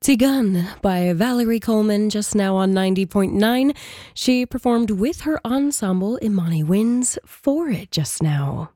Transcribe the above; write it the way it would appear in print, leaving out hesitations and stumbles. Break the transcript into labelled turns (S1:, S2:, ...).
S1: Gun by Valerie Coleman just now on 90.9. She performed with her ensemble Imani Winds for it just now.